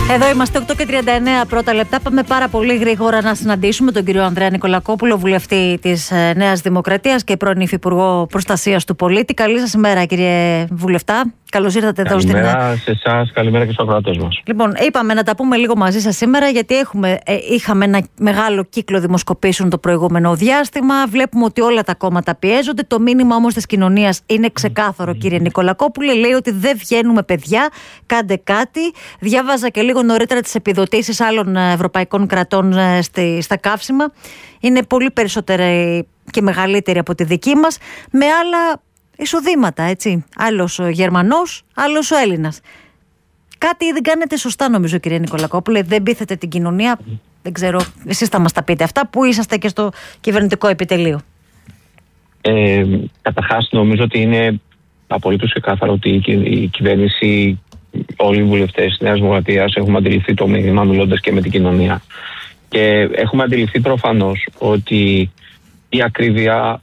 Εδώ είμαστε 8:39 πρώτα λεπτά. Πάμε πάρα πολύ γρήγορα να συναντήσουμε τον κύριο Ανδρέα Νικολακόπουλο, βουλευτή της Νέας Δημοκρατίας και πρώην Υφυπουργό Προστασίας του Πολίτη. Καλή σας ημέρα, κύριε Βουλευτά. Καλώς ήρθατε εδώ στην. Καλημέρα σε εσάς, καλημέρα και στους ακροατές μας. Λοιπόν, είπαμε να τα πούμε λίγο μαζί σας σήμερα, γιατί είχαμε ένα μεγάλο κύκλο δημοσκοπήσεων το προηγούμενο διάστημα. Βλέπουμε ότι όλα τα κόμματα πιέζονται. Το μήνυμα όμως της κοινωνίας είναι ξεκάθαρο, κύριε Νικολακόπουλε. Λέει ότι δεν βγαίνουμε, παιδιά, κάντε κάτι. Διάβαζα και λίγο νωρίτερα τις επιδοτήσεις άλλων ευρωπαϊκών κρατών στα καύσιμα. Είναι πολύ περισσότερη και μεγαλύτερη από τη δική μας, με άλλα εισοδήματα, έτσι. Άλλος ο Γερμανός, άλλος ο Έλληνας. Κάτι δεν κάνετε σωστά, νομίζω, κύριε Νικολακόπουλε. Δεν πείθετε την κοινωνία. Δεν ξέρω, εσείς θα μας τα πείτε αυτά, που είσαστε και στο κυβερνητικό επιτελείο. Καταρχάς, νομίζω ότι είναι απολύτως ξεκάθαρο ότι η κυβέρνηση, όλοι οι βουλευτές της Νέας Δημοκρατίας έχουμε αντιληφθεί το μήνυμα, μιλώντας και με την κοινωνία. Και έχουμε αντιληφθεί προφανώς ότι η ακρίβεια,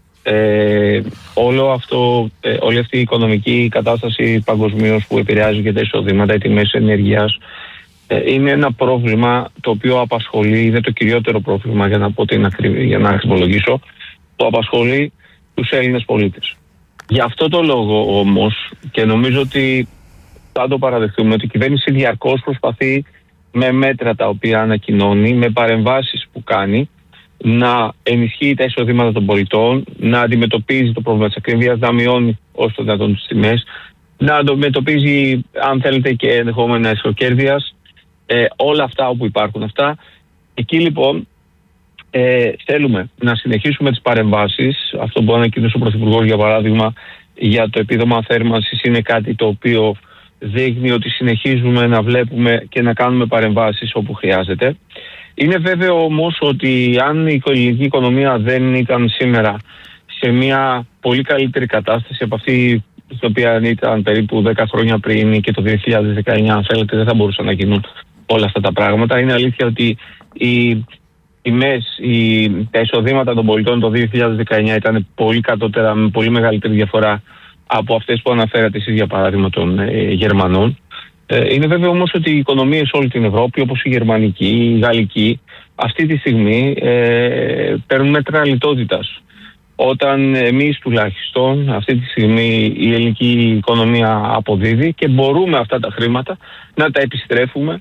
όλη αυτή η οικονομική κατάσταση παγκοσμίως που επηρεάζει και τα εισοδήματα, οι τιμές ενέργειας, είναι ένα πρόβλημα το οποίο απασχολεί, είναι το κυριότερο πρόβλημα, για να αξιολογήσω, που απασχολεί τους Έλληνες πολίτες. Γι' αυτό το λόγο όμως, και νομίζω ότι θα το παραδεχτούμε, ότι η κυβέρνηση διαρκώς προσπαθεί με μέτρα τα οποία ανακοινώνει, με παρεμβάσεις που κάνει, να ενισχύει τα εισοδήματα των πολιτών, να αντιμετωπίζει το πρόβλημα της ακρίβειας, να μειώνει όσο το δυνατόν τις τιμές, να αντιμετωπίζει, αν θέλετε, και ενδεχόμενα εσχροκέρδειας, όλα αυτά όπου υπάρχουν αυτά. Εκεί λοιπόν θέλουμε να συνεχίσουμε τις παρεμβάσεις. Αυτό που ανακοίνωσε ο Πρωθυπουργός, για παράδειγμα, για το επίδομα θέρμανσης, είναι κάτι το οποίο δείχνει ότι συνεχίζουμε να βλέπουμε και να κάνουμε παρεμβάσεις όπου χρειάζεται. Είναι βέβαιο όμως ότι αν η ελληνική οικονομία δεν ήταν σήμερα σε μια πολύ καλύτερη κατάσταση από αυτή στην οποία ήταν περίπου 10 χρόνια πριν και το 2019, αν θέλετε, δεν θα μπορούσαν να γίνουν όλα αυτά τα πράγματα. Είναι αλήθεια ότι τα εισοδήματα των πολιτών το 2019 ήταν πολύ κατώτερα, με πολύ μεγαλύτερη διαφορά από αυτές που αναφέρατε εσείς, για παράδειγμα, των Γερμανών. Είναι βέβαιο όμως ότι οι οικονομίες σε όλη την Ευρώπη, όπως η γερμανική, η γαλλική, αυτή τη στιγμή παίρνουν μέτρα λιτότητας. Όταν εμείς τουλάχιστον αυτή τη στιγμή η ελληνική οικονομία αποδίδει και μπορούμε αυτά τα χρήματα να τα επιστρέφουμε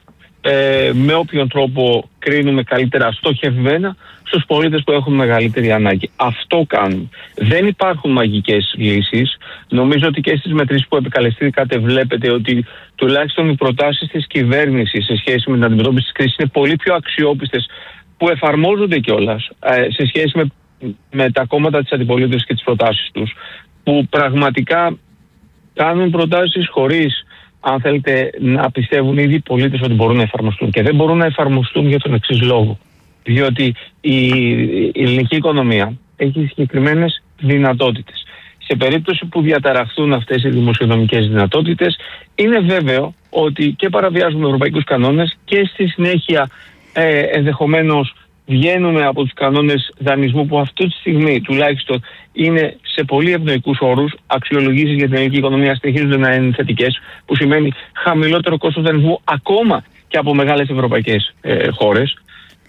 με όποιον τρόπο κρίνουμε καλύτερα στοχευμένα στους πολίτες που έχουν μεγαλύτερη ανάγκη. Αυτό κάνουμε. Δεν υπάρχουν μαγικές λύσεις. Νομίζω ότι και στις μετρήσεις που επικαλεστήκατε βλέπετε ότι τουλάχιστον οι προτάσεις της κυβέρνησης σε σχέση με την αντιμετώπιση της κρίσης είναι πολύ πιο αξιόπιστες, που εφαρμόζονται κιόλας σε σχέση με τα κόμματα της αντιπολίτευσης και τις προτάσεις τους, που πραγματικά κάνουν προτάσεις χωρίς, αν θέλετε, να πιστεύουν ήδη οι πολίτες ότι μπορούν να εφαρμοστούν. Και δεν μπορούν να εφαρμοστούν για τον εξής λόγο. Διότι η ελληνική οικονομία έχει συγκεκριμένες δυνατότητες. Σε περίπτωση που διαταραχθούν αυτές οι δημοσιονομικές δυνατότητες, είναι βέβαιο ότι και παραβιάζουμε ευρωπαϊκούς κανόνες και στη συνέχεια ενδεχομένως βγαίνουμε από τους κανόνες δανεισμού, που αυτή τη στιγμή τουλάχιστον είναι σε πολύ ευνοϊκούς όρους. Αξιολογήσεις για την ελληνική οικονομία συνεχίζονται να είναι θετικές, που σημαίνει χαμηλότερο κόστος δανεισμού ακόμα και από μεγάλες ευρωπαϊκές χώρες.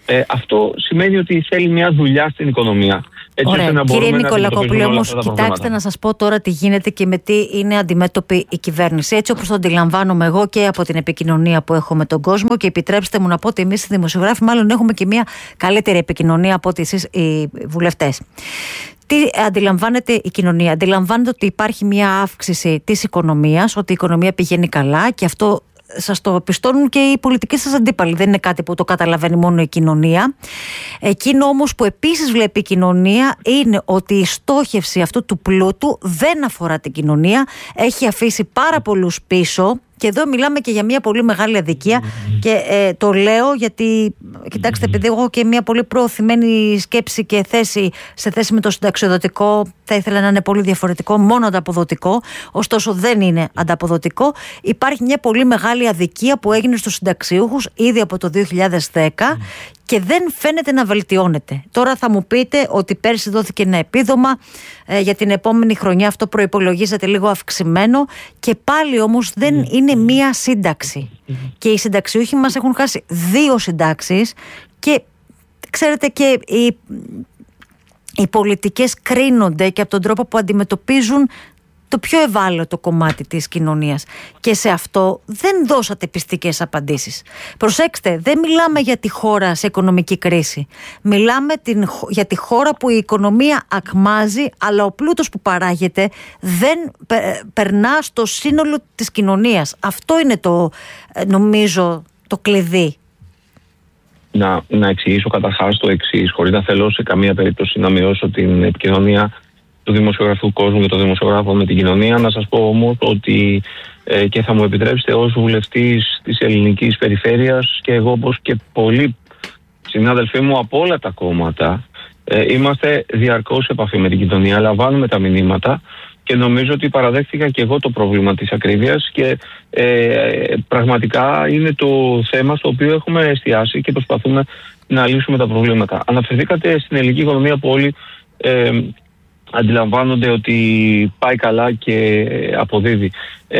Αυτό σημαίνει ότι θέλει μια δουλειά στην οικονομία. Ωραία. Κύριε Νικολακόπουλε, όμως, κοιτάξτε να σας πω τώρα τι γίνεται και με τι είναι αντιμέτωπη η κυβέρνηση. Έτσι όπως το αντιλαμβάνομαι εγώ και από την επικοινωνία που έχω με τον κόσμο, και επιτρέψτε μου να πω ότι εμείς οι δημοσιογράφοι μάλλον έχουμε και μια καλύτερη επικοινωνία από ότι εσείς οι βουλευτές. Τι αντιλαμβάνεται η κοινωνία? Αντιλαμβάνεται ότι υπάρχει μια αύξηση της οικονομίας, ότι η οικονομία πηγαίνει καλά, και αυτό σας το πιστώνουν και οι πολιτικοί σας αντίπαλοι. Δεν είναι κάτι που το καταλαβαίνει μόνο η κοινωνία. Εκείνο όμως που επίσης βλέπει η κοινωνία είναι ότι η στόχευση αυτού του πλούτου δεν αφορά την κοινωνία. Έχει αφήσει πάρα πολλούς πίσω. Και εδώ μιλάμε και για μια πολύ μεγάλη αδικία, και το λέω γιατί, κοιτάξτε, επειδή εγώ έχω και μια πολύ προωθημένη σκέψη και θέση σε θέση με το συνταξιοδοτικό, θα ήθελα να είναι πολύ διαφορετικό, μόνο ανταποδοτικό, ωστόσο δεν είναι ανταποδοτικό. Υπάρχει μια πολύ μεγάλη αδικία που έγινε στους συνταξιούχους ήδη από το 2010, και δεν φαίνεται να βελτιώνεται. Τώρα θα μου πείτε ότι πέρσι δόθηκε ένα επίδομα, για την επόμενη χρονιά αυτό προϋπολογίζεται λίγο αυξημένο, και πάλι όμως δεν είναι μία σύνταξη. Και οι συνταξιούχοι μας έχουν χάσει 2 συντάξεις, και ξέρετε, και οι πολιτικές κρίνονται και από τον τρόπο που αντιμετωπίζουν το πιο ευάλωτο κομμάτι της κοινωνίας. Και σε αυτό δεν δώσατε πιστικές απαντήσεις. Προσέξτε, δεν μιλάμε για τη χώρα σε οικονομική κρίση. Μιλάμε για τη χώρα που η οικονομία ακμάζει, αλλά ο πλούτος που παράγεται δεν περνά στο σύνολο της κοινωνίας. Αυτό είναι νομίζω το κλειδί. Να εξηγήσω καταρχάς το εξής, χωρίς να θέλω σε καμία περίπτωση να μειώσω την επικοινωνία του δημοσιογραφικού κόσμου και των δημοσιογράφων με την κοινωνία. Να σας πω όμως ότι και θα μου επιτρέψετε, ως βουλευτής της ελληνικής περιφέρειας, και εγώ όπως και πολλοί συνάδελφοί μου από όλα τα κόμματα, είμαστε διαρκώς σε επαφή με την κοινωνία, λαμβάνουμε τα μηνύματα, και νομίζω ότι παραδέχτηκα και εγώ το πρόβλημα της ακρίβειας, και πραγματικά είναι το θέμα στο οποίο έχουμε εστιάσει και προσπαθούμε να λύσουμε τα προβλήματα. Αναφερθήκατε στην ελληνική οικονομία που όλοι αντιλαμβάνονται ότι πάει καλά και αποδίδει.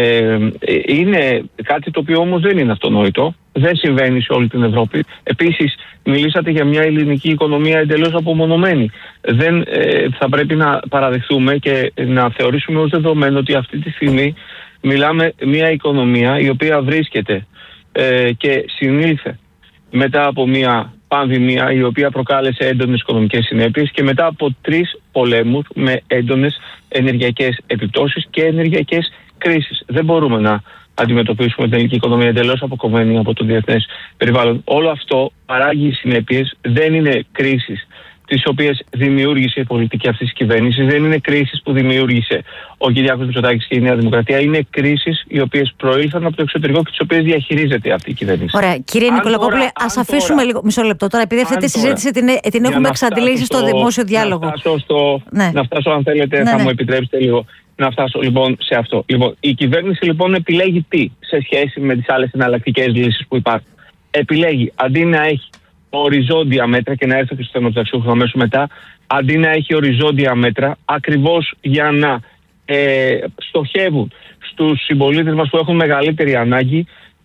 Είναι κάτι το οποίο όμως δεν είναι αυτονόητο. Δεν συμβαίνει σε όλη την Ευρώπη. Επίσης, μιλήσατε για μια ελληνική οικονομία εντελώς απομονωμένη. Δεν θα πρέπει να παραδεχθούμε και να θεωρήσουμε ως δεδομένο ότι αυτή τη στιγμή μιλάμε μια οικονομία η οποία βρίσκεται και συνήλθε μετά από μια πανδημία η οποία προκάλεσε έντονες οικονομικές συνέπειες και μετά από 3 πολέμους με έντονες ενεργειακές επιπτώσεις και ενεργειακές κρίσεις. Δεν μπορούμε να αντιμετωπίσουμε την ελληνική οικονομία εντελώς αποκομμένη από το διεθνές περιβάλλον. Όλο αυτό παράγει συνέπειες, δεν είναι κρίσεις τις οποίες δημιούργησε η πολιτική αυτής της κυβέρνησης, δεν είναι κρίσεις που δημιούργησε ο Κυριάκος Μητσοτάκης και η Νέα Δημοκρατία, είναι κρίσεις οι οποίες προήλθαν από το εξωτερικό και τις οποίες διαχειρίζεται αυτή η κυβερνήση. Ωραία. Κύριε Νικολακόπουλε, ας αφήσουμε λίγο μισό λεπτό τώρα, επειδή αυτή τη συζήτηση την έχουμε εξαντλήσει στο δημόσιο διάλογο. Να φτάσω, αν θέλετε, θα μου επιτρέψετε λίγο. Να φτάσω λοιπόν σε αυτό. Λοιπόν, η κυβέρνηση λοιπόν επιλέγει τι σε σχέση με τις άλλες εναλλακτικές λύσεις που υπάρχουν. Επιλέγει αντί να έχει οριζόντια μέτρα, και να έρθω και στο θέμα του ταξιούχου αμέσως μετά, αντί να έχει οριζόντια μέτρα, ακριβώς για να στοχεύουν στους συμπολίτες μας που έχουν μεγαλύτερη ανάγκη,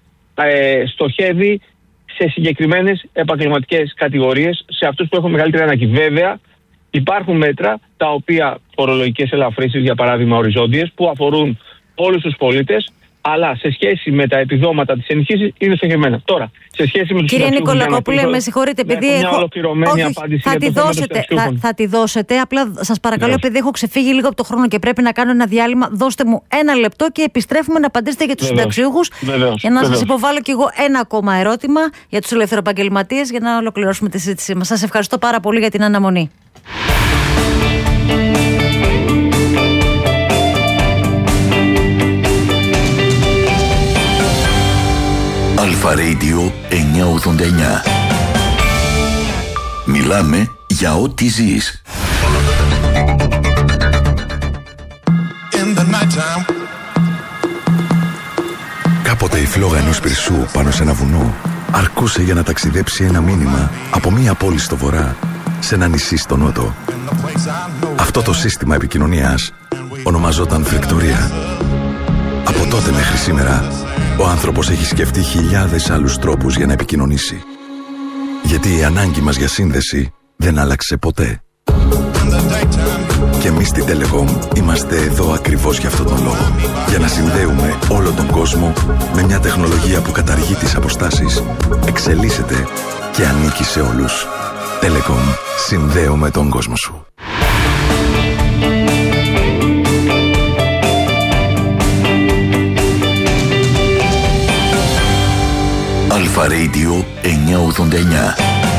στοχεύει σε συγκεκριμένες επαγγελματικές κατηγορίες, σε αυτούς που έχουν μεγαλύτερη ανάγκη. Βέβαια, υπάρχουν μέτρα τα οποία, φορολογικές ελαφρύσεις για παράδειγμα οριζόντιες, που αφορούν όλους τους πολίτες, αλλά σε σχέση με τα επιδόματα της ενισχύσης είναι στοχευμένα. Τώρα, σε σχέση με τους Κύριε Νικολακόπουλε, με συγχωρείτε, επειδή έχω. Θα τη δώσετε. Απλά σας παρακαλώ, επειδή έχω ξεφύγει λίγο από το χρόνο και πρέπει να κάνω ένα διάλειμμα, δώστε μου 1 λεπτό και επιστρέφουμε να απαντήσετε για τους συνταξιούχους. Για να σας υποβάλω κι εγώ ένα ακόμα ερώτημα για τους ελευθεροεπαγγελματίες, για να ολοκληρώσουμε τη συζήτησή μας. Σας ευχαριστώ πάρα πολύ για την αναμονή. Αλφα Radio 989. Μιλάμε για ό,τι ζεις. Κάποτε η φλόγα ενός πυρσού πάνω σε ένα βουνό αρκούσε για να ταξιδέψει ένα μήνυμα από μία πόλη στο βορρά σε ένα νησί στο νότο. Αυτό το σύστημα επικοινωνίας ονομαζόταν φρεκτορία. Από τότε μέχρι σήμερα, ο άνθρωπος έχει σκεφτεί χιλιάδες άλλους τρόπους για να επικοινωνήσει. Γιατί η ανάγκη μας για σύνδεση δεν άλλαξε ποτέ. Και εμείς στην Telecom είμαστε εδώ ακριβώς για αυτόν τον λόγο. Για να συνδέουμε όλο τον κόσμο με μια τεχνολογία που καταργεί τις αποστάσεις, εξελίσσεται και ανήκει σε όλους. Telecom. Συνδέουμε τον κόσμο σου. Αλφα Radio 989.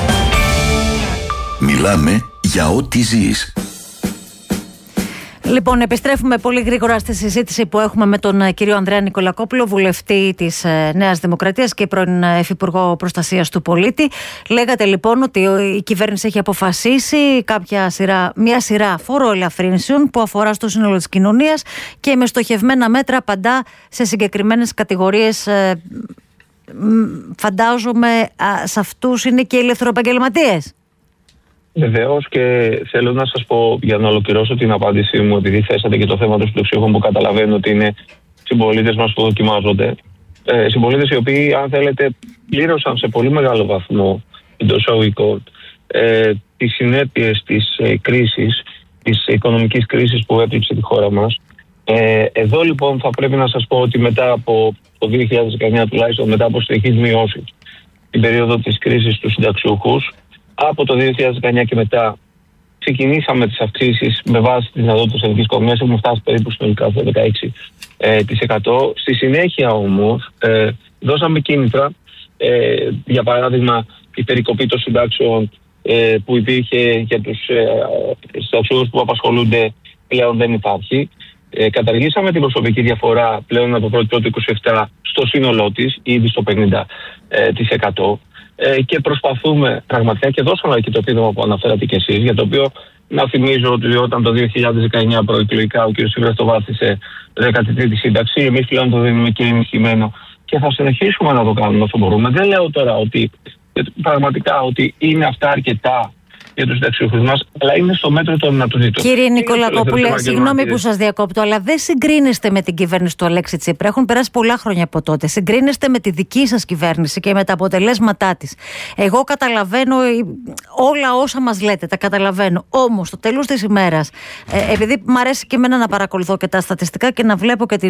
Μιλάμε για ό,τι ζεις. Λοιπόν, επιστρέφουμε πολύ γρήγορα στη συζήτηση που έχουμε με τον κύριο Ανδρέα Νικολακόπουλο, βουλευτή της Νέας Δημοκρατίας και πρώην Υφυπουργό Προστασίας του Πολίτη. Λέγατε λοιπόν ότι η κυβέρνηση έχει αποφασίσει μια σειρά φοροελαφρύνσεων που αφορά στο σύνολο της κοινωνίας και με στοχευμένα μέτρα απαντά σε συγκεκριμένες κατηγορίες φαντάζομαι σε αυτούς είναι και οι ελευθεροεπαγγελματίες. Βεβαίως, και θέλω να σας πω, για να ολοκληρώσω την απάντησή μου, επειδή θέσατε και το θέμα των συνταξιούχων, που καταλαβαίνω ότι είναι συμπολίτες μας που δοκιμάζονται. Συμπολίτες οι οποίοι, αν θέλετε, πλήρωσαν σε πολύ μεγάλο βαθμό, εντός εισαγωγικών, τις συνέπειες της κρίσης, της οικονομικής κρίσης που έπληξε τη χώρα μας. Εδώ λοιπόν θα πρέπει να σας πω ότι μετά από το 2019, τουλάχιστον μετά από συνεχείς μειώσεις την περίοδο της κρίσης στους συνταξιούχους, από το 2019 και μετά ξεκινήσαμε τις αυξήσεις με βάση τις δυνατότητες ελληνικής οικονομίας. Έχουμε φτάσει περίπου συνολικά στο 16%. Στη συνέχεια όμως δώσαμε κίνητρα, για παράδειγμα η περικοπή των συντάξεων που υπήρχε για τους συνταξιούχους που απασχολούνται πλέον δεν υπάρχει. Καταργήσαμε την προσωπική διαφορά πλέον από 1η του 27 στο σύνολό της, ήδη στο 50%. Και προσπαθούμε πραγματικά, και δώσαμε και το επίδομα που αναφέρατε και εσείς, για το οποίο να θυμίζω ότι όταν το 2019 προεκλογικά ο κ. Σίβρας το βάθησε 13η σύνταξη, εμείς πλέον το δίνουμε και ενισχυμένο και θα συνεχίσουμε να το κάνουμε όσο μπορούμε. Δεν λέω τώρα ότι πραγματικά ότι είναι αυτά αρκετά για τους συνταξιούχους μας, αλλά είναι στο μέτρο των δυνατοτήτων. Κύριε Νικολακόπουλε, συγγνώμη που σας διακόπτω, αλλά δεν συγκρίνεστε με την κυβέρνηση του Αλέξη Τσίπρα. Έχουν περάσει πολλά χρόνια από τότε. Συγκρίνεστε με τη δική σας κυβέρνηση και με τα αποτελέσματά της. Εγώ καταλαβαίνω όλα όσα μας λέτε, τα καταλαβαίνω. Όμως, στο τέλος της ημέρας, επειδή μου αρέσει και εμένα να παρακολουθώ και τα στατιστικά και να βλέπω και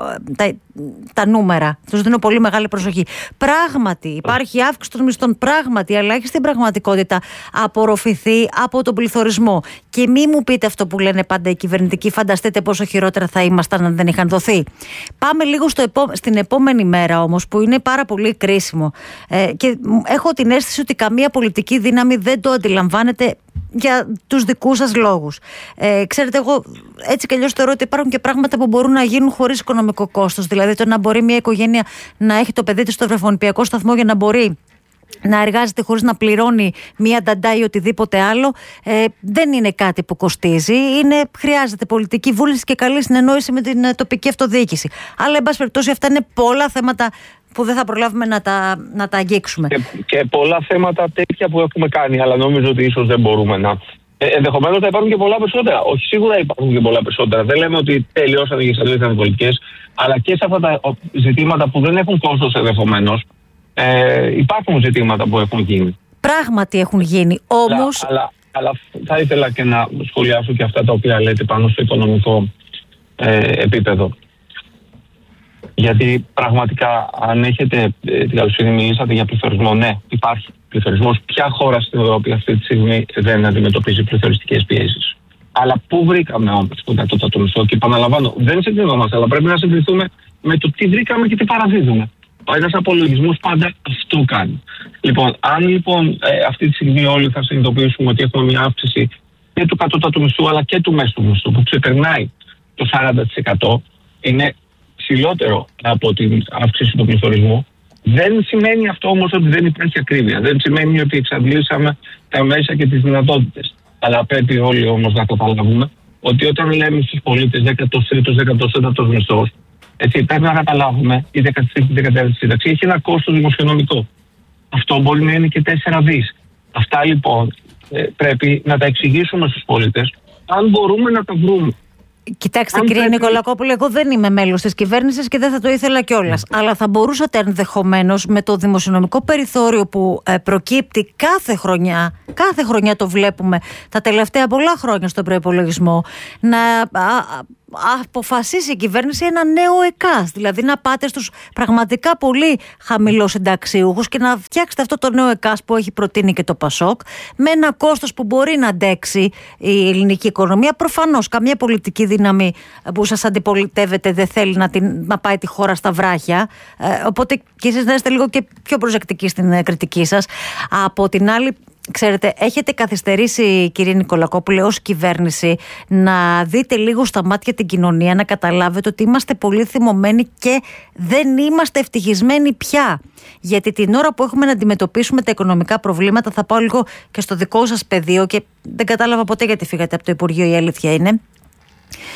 τα νούμερα, τους δίνω πολύ μεγάλη προσοχή. Πράγματι, υπάρχει αύξηση των μισθών, πράγματι, αλλά έχει στην πραγματικότητα απορροφηθεί από τον πληθωρισμό. Και μη μου πείτε αυτό που λένε πάντα οι κυβερνητικοί, φανταστείτε πόσο χειρότερα θα ήμασταν αν δεν είχαν δοθεί. Πάμε λίγο στην επόμενη μέρα όμως, που είναι πάρα πολύ κρίσιμο. Και έχω την αίσθηση ότι καμία πολιτική δύναμη δεν το αντιλαμβάνεται για τους δικούς σας λόγους. Ξέρετε, εγώ έτσι κι αλλιώς θεωρώ ότι υπάρχουν και πράγματα που μπορούν να γίνουν χωρίς οικονομικό κόστος. Δηλαδή, το να μπορεί μια οικογένεια να έχει το παιδί της στο βρεφονιπιακό σταθμό για να μπορεί να εργάζεται χωρίς να πληρώνει μία νταντά ή οτιδήποτε άλλο, δεν είναι κάτι που κοστίζει. Χρειάζεται πολιτική βούληση και καλή συνεννόηση με την τοπική αυτοδιοίκηση. Αλλά, εν πάση περιπτώσει, αυτά είναι πολλά θέματα που δεν θα προλάβουμε να τα αγγίξουμε. Και πολλά θέματα τέτοια που έχουμε κάνει, αλλά νομίζω ότι ίσως δεν μπορούμε να. Ενδεχομένως θα υπάρχουν και πολλά περισσότερα. Όχι, σίγουρα υπάρχουν και πολλά περισσότερα. Δεν λέμε ότι τελειώσαν και εξαντλήθηκαν οι πολιτικές, αλλά και σε αυτά τα ζητήματα που δεν έχουν κόστος ενδεχομένως. Υπάρχουν ζητήματα που έχουν γίνει. Πράγματι έχουν γίνει, όμως. Αλλά θα ήθελα και να σχολιάσω και αυτά τα οποία λέτε πάνω στο οικονομικό επίπεδο. Γιατί πραγματικά, αν έχετε την καλοσύνη, μιλήσατε για πληθωρισμό. Ναι, υπάρχει πληθωρισμός. Ποια χώρα στην Ευρώπη αυτή τη στιγμή δεν αντιμετωπίζει πληθωριστικές πιέσεις? Αλλά πού βρήκαμε όμως τον κατώτατο μισθό? Και επαναλαμβάνω, δεν συγκρινόμαστε, αλλά πρέπει να συγκριθούμε με το τι βρήκαμε και τι παραδίδουμε. Ένας απολογισμός πάντα αυτό κάνει. Λοιπόν, αν λοιπόν αυτή τη στιγμή όλοι θα συνειδητοποιήσουμε ότι έχουμε μια αύξηση και του κατώτατου μισθού αλλά και του μέσου μισθού που ξεπερνάει το 40%, είναι ψηλότερο από την αύξηση του πληθωρισμού, δεν σημαίνει αυτό όμως ότι δεν υπάρχει ακρίβεια. Δεν σημαίνει ότι εξαντλήσαμε τα μέσα και τις δυνατότητες. Αλλά πρέπει όλοι όμως να καταλάβουμε ότι όταν λέμε στους πολίτες 13ος, 14ος μισθός, έτσι, πρέπει να καταλάβουμε η 13η σύνταξη έχει ένα κόστος δημοσιονομικό. Αυτό μπορεί να είναι και 4 δις. Αυτά λοιπόν πρέπει να τα εξηγήσουμε στους πολίτες, αν μπορούμε να τα βρούμε. Κοιτάξτε, κύριε Νικολακόπουλε, εγώ δεν είμαι μέλος της κυβέρνησης και δεν θα το ήθελα κιόλας. Αλλά θα μπορούσατε ενδεχομένως με το δημοσιονομικό περιθώριο που προκύπτει κάθε χρονιά το βλέπουμε τα τελευταία πολλά χρόνια στον προϋπολογισμό, να αποφασίσει η κυβέρνηση ένα νέο ΕΚΑΣ. Δηλαδή να πάτε στους πραγματικά πολύ χαμηλοσυνταξιούχους και να φτιάξετε αυτό το νέο ΕΚΑΣ που έχει προτείνει και το ΠΑΣΟΚ, με ένα κόστος που μπορεί να αντέξει η ελληνική οικονομία. Προφανώς καμία πολιτική δύναμη που σας αντιπολιτεύεται δεν θέλει να πάει τη χώρα στα βράχια. Οπότε και εσείς να είστε λίγο και πιο προσεκτικοί στην κριτική σας. Από την άλλη, ξέρετε, έχετε καθυστερήσει, κύριε Νικολακόπουλε, ως κυβέρνηση να δείτε λίγο στα μάτια την κοινωνία, να καταλάβετε ότι είμαστε πολύ θυμωμένοι και δεν είμαστε ευτυχισμένοι πια. Γιατί την ώρα που έχουμε να αντιμετωπίσουμε τα οικονομικά προβλήματα, θα πάω λίγο και στο δικό σας πεδίο και δεν κατάλαβα ποτέ γιατί φύγατε από το Υπουργείο, η αλήθεια είναι.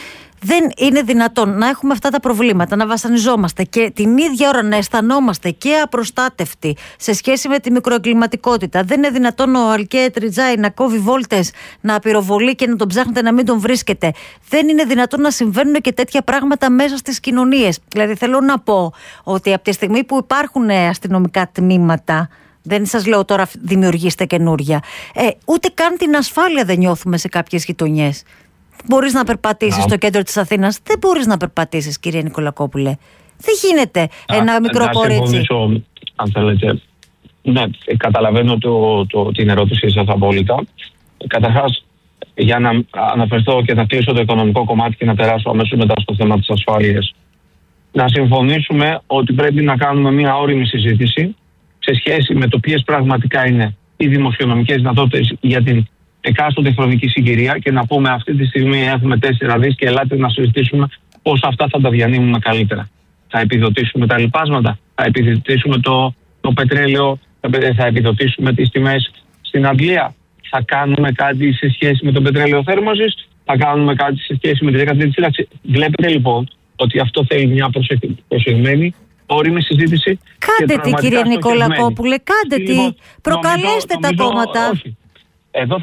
Δεν είναι δυνατόν να έχουμε αυτά τα προβλήματα, να βασανιζόμαστε και την ίδια ώρα να αισθανόμαστε και απροστάτευτοι σε σχέση με τη μικροεγκληματικότητα. Δεν είναι δυνατόν ο Αλκέ Τριτζάι να κόβει βόλτες, να πυροβολεί και να τον ψάχνετε να μην τον βρίσκετε. Δεν είναι δυνατόν να συμβαίνουν και τέτοια πράγματα μέσα στις κοινωνίες. Δηλαδή, θέλω να πω ότι από τη στιγμή που υπάρχουν αστυνομικά τμήματα, δεν σας λέω τώρα δημιουργήστε καινούρια, ούτε καν την ασφάλεια δεν νιώθουμε σε κάποιες γειτονιές. Μπορείς να περπατήσεις στο κέντρο της Αθήνας? Δεν μπορείς να περπατήσεις, κυρία Νικολακόπουλε. Δεν γίνεται ένα μικρό κορίτσι. Αν θέλετε. Ναι, καταλαβαίνω την ερώτησή σας απόλυτα. Καταρχάς, για να αναφερθώ και να κλείσω το οικονομικό κομμάτι και να περάσω αμέσως μετά στο θέμα της ασφάλειας, να συμφωνήσουμε ότι πρέπει να κάνουμε μια όριμη συζήτηση σε σχέση με το ποιες πραγματικά είναι οι δημοσιονομικές δυνατότητες για την εκάστοτε χρονική συγκυρία και να πούμε αυτή τη στιγμή έχουμε 4 δις και ελάτε να συζητήσουμε πώς αυτά θα τα διανύμουμε καλύτερα. Θα επιδοτήσουμε τα λοιπάσματα, θα επιδοτήσουμε το πετρέλαιο, θα επιδοτήσουμε τις τιμές στην Αγγλία, θα κάνουμε κάτι σε σχέση με το πετρέλαιο θέρμανσης, θα κάνουμε κάτι σε σχέση με τη 13η σύνταξη. Βλέπετε λοιπόν ότι αυτό θέλει μια προσεγμένη, όριμη συζήτηση. Κάντε τι, κύριε Νικολακόπουλε, κάντε τι. Προκαλέστε τα κόμματα. Όχι. Εδώ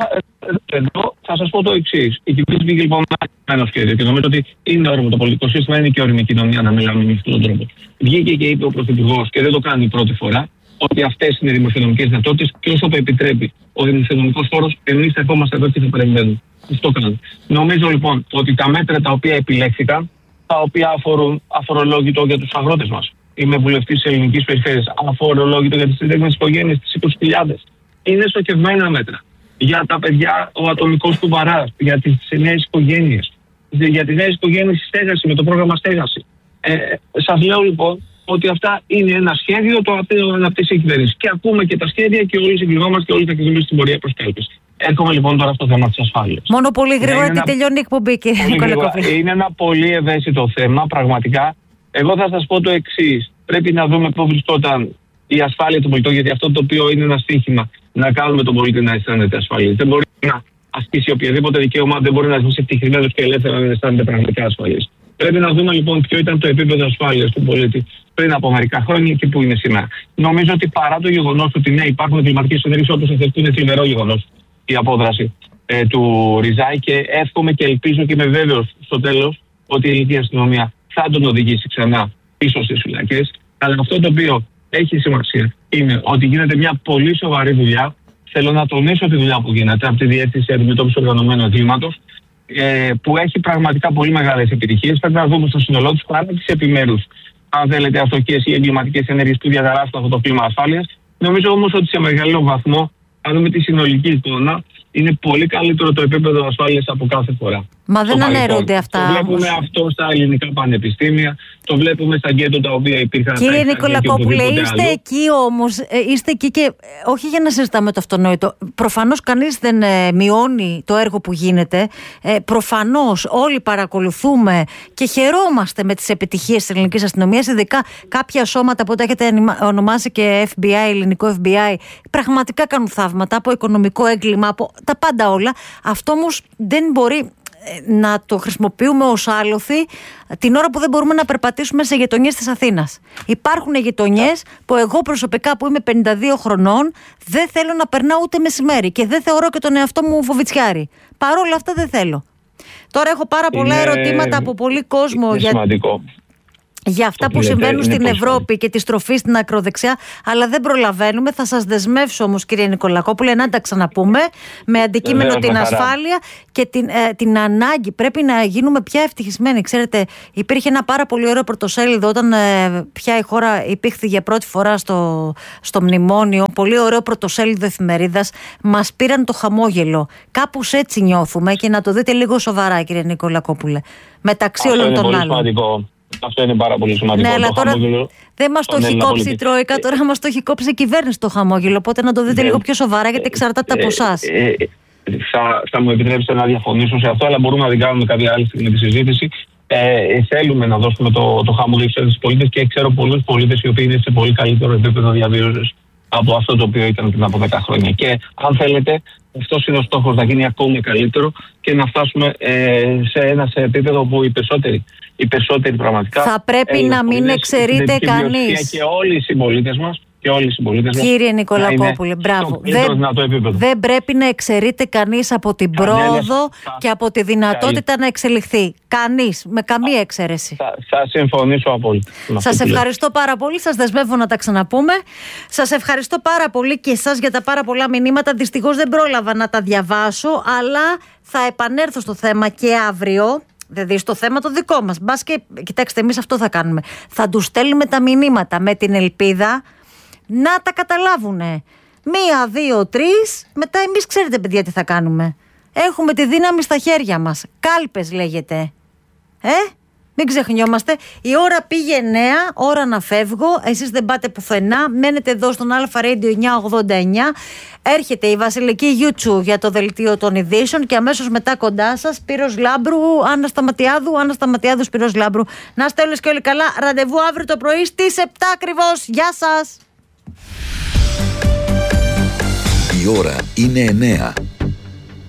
θα σας πω το εξής. Η κυβέρνηση βγήκε λοιπόν ένα σχέδιο και νομίζω ότι είναι όριμο το πολιτικό σύστημα, είναι και όριμη κοινωνία να μιλάμε με αυτόν τον τρόπο. Βγήκε και είπε ο Πρωθυπουργός, και δεν το κάνει πρώτη φορά, ότι αυτές είναι οι δημοσιονομικές δυνατότητες και όσο το επιτρέπει ο δημοσιονομικός χώρος, εμείς θα ερχόμαστε εδώ και θα περιμένουμε. Αυτό κάνει. Νομίζω λοιπόν ότι τα μέτρα τα οποία επιλέχθηκαν, τα οποία αφορούν αφορολόγητο για τους αγρότες μας. Είμαι βουλευτής της Ελληνικής Περιφέρειας, αφορολόγητο για τις συνταγμένες οικογένειες, τις 20.000. Είναι στοχευμένα μέτρα. Για τα παιδιά, ο ατομικός κουβαράς, για τις νέες οικογένειες. Για τις νέες οικογένειες στη στέγαση, με το πρόγραμμα στέγαση. Σας λέω λοιπόν ότι αυτά είναι ένα σχέδιο το οποίο αναπτύσσει η κυβέρνηση. Και ακούμε και τα σχέδια και όλοι συγκλινόμαστε και όλοι θα ξεκινήσουμε στην πορεία προς κάλπης. Έρχομαι λοιπόν τώρα στο θέμα της ασφάλειας. Μόνο πολύ γρήγορα γιατί τελειώνει η εκπομπή, κύριε Νικολακόπουλε. Είναι ένα πολύ ευαίσθητο θέμα, πραγματικά. Εγώ θα σας πω το εξής. Πρέπει να δούμε πού βρισκόταν η ασφάλεια των πολιτών, γιατί αυτό το οποίο είναι ένα στοίχημα να κάνουμε τον πολίτη να αισθάνεται ασφαλής. Δεν μπορεί να ασκήσει οποιαδήποτε δικαίωμα, δεν μπορεί να ζήσει ευτυχισμένος και ελεύθερα να αισθάνεται πραγματικά ασφαλής. Πρέπει να δούμε λοιπόν ποιο ήταν το επίπεδο ασφάλειας του πολίτη πριν από μερικά χρόνια και πού είναι σήμερα. Νομίζω ότι παρά το γεγονός ότι ναι, υπάρχουν κλιματικές ενέργειες όπως αυτές που είναι θλιβερό γεγονός η απόδραση του Ριζάη και εύχομαι και ελπίζω και είμαι βέβαιος στο τέλος ότι η ελληνική αστυνομία θα τον οδηγήσει ξανά πίσω στις φυλακές. Αλλά αυτό το οποίο έχει σημασία είναι ότι γίνεται μια πολύ σοβαρή δουλειά. Θέλω να τονίσω τη δουλειά που γίνεται από τη Διεύθυνση Αντιμετώπισης Οργανωμένου Εγκλήματος, που έχει πραγματικά πολύ μεγάλες επιτυχίες. Πρέπει να δούμε στο σύνολό τους παρά τις επιμέρους, αν θέλετε, αυτοκίες ή εγκληματικές ενέργειες που διαγράφουν αυτό το κλίμα ασφάλειας. Νομίζω όμως ότι σε μεγάλο βαθμό, αν δούμε τη συνολική εικόνα, είναι πολύ καλύτερο το επίπεδο ασφάλειας από κάθε φορά. Μα δεν αναιρούνται αυτά. Το βλέπουμε αυτό στα ελληνικά πανεπιστήμια, το βλέπουμε στα γκέτο τα οποία υπήρχαν. Κύριε Νικολακόπουλε, είστε εκεί όμως, είστε εκεί και όχι για να συζητάμε το αυτονόητο. Προφανώς κανείς δεν μειώνει το έργο που γίνεται. Προφανώς όλοι παρακολουθούμε και χαιρόμαστε με τις επιτυχίες της ελληνικής αστυνομίας, ειδικά κάποια σώματα που τα έχετε ονομάσει και FBI, ελληνικό FBI, πραγματικά κάνουν θαύματα από οικονομικό έγκλημα, από τα πάντα όλα. Αυτό όμως δεν μπορεί να το χρησιμοποιούμε ως άλοθη την ώρα που δεν μπορούμε να περπατήσουμε σε γειτονιές της Αθήνας. Υπάρχουν γειτονιές που εγώ προσωπικά που είμαι 52 χρονών δεν θέλω να περνάω ούτε μεσημέρι και δεν θεωρώ και τον εαυτό μου φοβιτσιάρη. Παρόλα αυτά δεν θέλω. Τώρα έχω πάρα πολλά ερωτήματα από πολύ κόσμο για αυτά που συμβαίνουν στην Ευρώπη και τη στροφή στην ακροδεξιά, αλλά δεν προλαβαίνουμε. Θα σας δεσμεύσω όμως, κύριε Νικολακόπουλε, να τα ξαναπούμε με αντικείμενο την ασφάλεια και την ανάγκη. Πρέπει να γίνουμε πια ευτυχισμένοι. Ξέρετε, υπήρχε ένα πάρα πολύ ωραίο πρωτοσέλιδο όταν πια η χώρα υπήρχε για πρώτη φορά στο μνημόνιο. Πολύ ωραίο πρωτοσέλιδο εφημερίδας. Μας πήραν το χαμόγελο. Κάπως έτσι νιώθουμε και να το δείτε λίγο σοβαρά, κύριε Νικολακόπουλε. Μεταξύ όλων των άλλων. Σημαντικό. Αυτό είναι πάρα πολύ σημαντικό. Ναι, αλλά τώρα δεν μας το έχει κόψει η Τρόικα, τώρα μας το έχει κόψει η κυβέρνηση το χαμόγελο. Οπότε να το δείτε λίγο πιο σοβαρά, γιατί εξαρτάται από εσάς. Θα μου επιτρέψετε να διαφωνήσω σε αυτό, αλλά μπορούμε να την κάνουμε κάποια άλλη στιγμή τη συζήτηση. Θέλουμε να δώσουμε το χαμόγελο στους πολίτες και ξέρω πολλούς πολίτες οι οποίοι είναι σε πολύ καλύτερο επίπεδο διαβίωσης από αυτό το οποίο ήταν πριν από 10 χρόνια. Και αν θέλετε, αυτός είναι ο στόχος, να γίνει ακόμη καλύτερο και να φτάσουμε σε επίπεδο που οι περισσότεροι πραγματικά θα πρέπει να μην εξαιρείται κανείς. Και όλοι οι συμπολίτες μας. Κύριε Νικολακόπουλε, μπράβο. Δεν πρέπει να εξαιρείται κανείς από την πρόοδο και από τη δυνατότητα να εξελιχθεί. Κανείς, με καμία εξαίρεση. Θα συμφωνήσω απόλυτα. Σας ευχαριστώ πάρα πολύ. Σας δεσμεύω να τα ξαναπούμε. Σας ευχαριστώ πάρα πολύ και εσάς για τα πάρα πολλά μηνύματα. Δυστυχώς δεν πρόλαβα να τα διαβάσω, αλλά θα επανέλθω στο θέμα και αύριο. Δηλαδή στο θέμα το δικό μας. Μπας και κοιτάξτε, εμείς αυτό θα κάνουμε. Θα τους στέλνουμε τα μηνύματα με την ελπίδα να τα καταλάβουνε. 1, 2, 3. Μετά εμείς ξέρετε, παιδιά, τι θα κάνουμε. Έχουμε τη δύναμη στα χέρια μας. Κάλπες λέγεται. Μην ξεχνιόμαστε. Η ώρα πήγε 9, ώρα να φεύγω. Εσείς δεν πάτε πουθενά. Μένετε εδώ στον Αλφα Radio 989. Έρχεται η Βασιλική Γιούτσου για το δελτίο των ειδήσεων και αμέσως μετά κοντά σας Σπύρος Λάμπρου, Άννα Σταματιάδου, Σπύρος Λάμπρου. Να είστε όλες και όλοι καλά. Ραντεβού αύριο το πρωί στις 7 ακριβώς. Γεια σας. Η ώρα είναι 9.